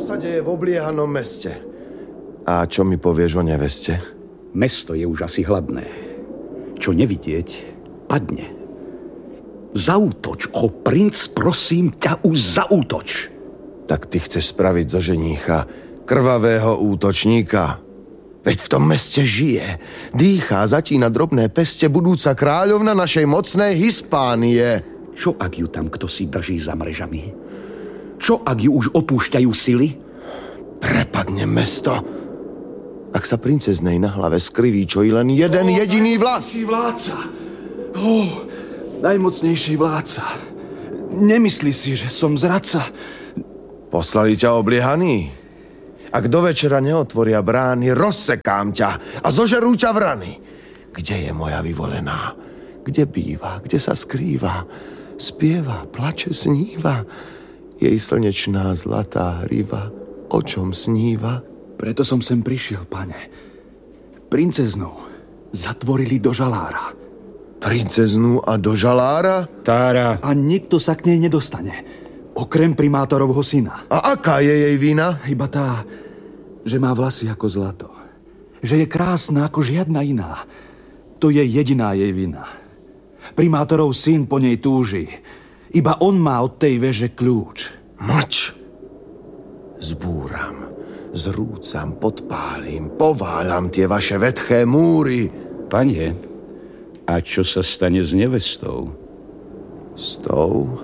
sa deje v obliehanom meste? A čo mi povieš o neveste? Mesto je už asi hladné. Čo nevidieť, padne. Zaútoč, princ, prosím ťa, už zaútoč. Tak ty chceš spraviť zo ženícha krvavého útočníka. Veď v tom meste žije, dýchá, zatína drobné peste budúca kráľovna našej mocnej Hispánie. Čo ak ju tam kto si drží za mrežami? Čo ak ju už opúšťajú sily? Prepadne mesto. Ak sa princeznej na hlave skriví čo i len jeden jediný vlas. Vládca. Najmocnejší vládca. Nemyslí si, že som zradca. Poslali ťa obliehaný. Ak do večera neotvoria brány, rozsekám ťa a zožerú ťa vrany. Kde je moja vyvolená? Kde býva? Kde sa skrýva? Spieva, plače, sníva. Jej slnečná zlatá hriva, o čom sníva? Preto som sem prišiel, pane. Princeznu zatvorili do žalára. Princeznu a do žalára? Tára. A nikto sa k nej nedostane. Okrem primátorovho syna. A aká je jej vina? Iba tá, že má vlasy ako zlato. Že je krásna ako žiadna iná. To je jediná jej vina. Primátorov syn po nej túži. Iba on má od tej veže kľúč. Mlč. Zbúram, zrúcam, podpálim, pováľam tie vaše vetché múry. Pane, a čo sa stane s nevestou? S tou?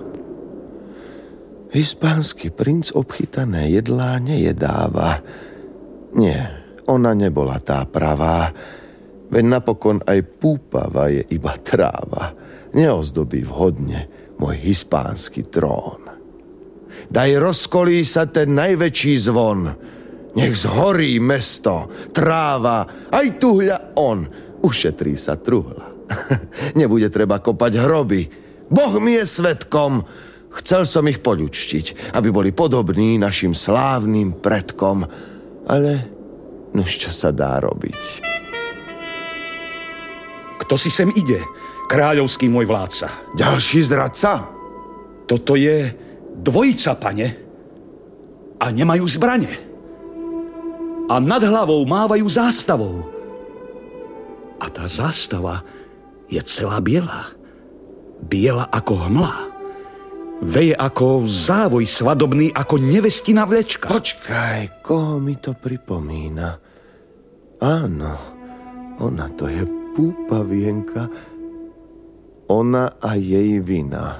Hispánsky princ obchytané jedlá nejedáva. Nie, ona nebola tá pravá. Veď napokon aj púpava je iba tráva. Neozdobí vhodne môj hispánsky trón. Daj rozkolí sa ten najväčší zvon. Nech zhorí mesto, tráva, aj tuhľa on. Ušetrí sa truhla. Nebude treba kopať hroby. Boh mi je svedkom. Chcel som ich poľučtiť, aby boli podobní našim slávnym predkom. Ale nož čo sa dá robiť? Kto si sem ide? Kráľovský môj vládca. Ďalší zradca? Toto je dvojica, pane. A nemajú zbrane. A nad hlavou mávajú zástavou. A tá zástava je celá biela. Biela ako hmla. Veje ako závoj svadobný, ako nevestina vlečka. Počkaj, koho mi to pripomína? Áno, ona to je púpavienka. Ona a jej vina.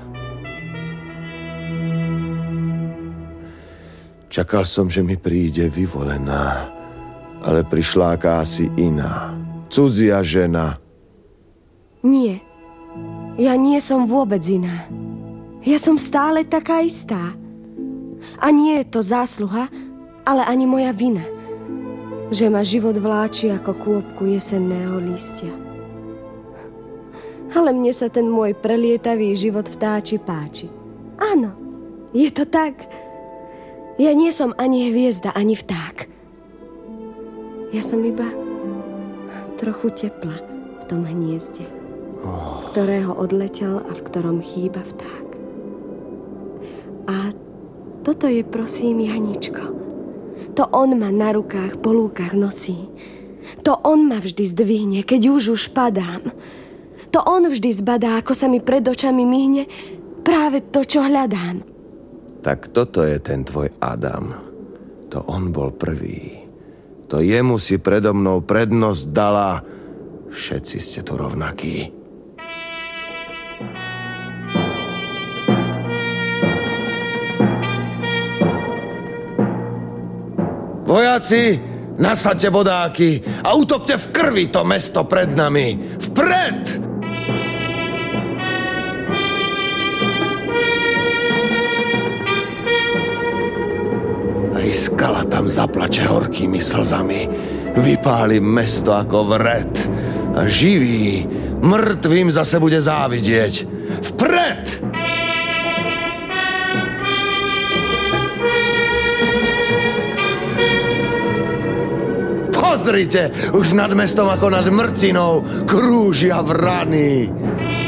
Čakal som, že mi príde vyvolená, ale prišla akási iná. Cudzia žena. Nie, ja nie som vôbec iná. Ja som stále taká istá. A nie je to zásluha, ale ani moja vina, že ma život vláči ako kôpku jesenného lístia. Ale mne sa ten môj prelietavý život vtáči páči. Áno, je to tak. Ja nie som ani hviezda, ani vták. Ja som iba trochu tepla v tom hniezde, z ktorého odletel a v ktorom chýba vták. A toto je, prosím, Janíčko. To on ma na rukách po lúkach nosí. To on ma vždy zdvihne, keď už padám. To on vždy zbadá, ako sa mi pred očami myhne práve to, čo hľadám. Tak toto je ten tvoj Adam. To on bol prvý. To jemu si predo mnou prednosť dala. Všetci ste tu rovnakí. Vojaci, nasaďte bodáky a utopte v krvi to mesto pred nami. Vpred! Aj skala tam zaplače horkými slzami. Vypáli mesto ako vred. A živý, mŕtvým zase bude závidieť. Vpred! Pozrite, už nad mestom ako nad mrcinou krúžia vrany.